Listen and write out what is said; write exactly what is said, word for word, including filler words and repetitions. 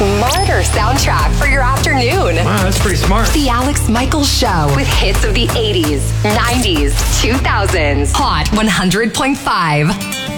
smarter soundtrack for your afternoon. Wow, that's pretty smart. The Alex Michaels Show with hits of the eighties, nineties, two thousands. Hot one hundred point five.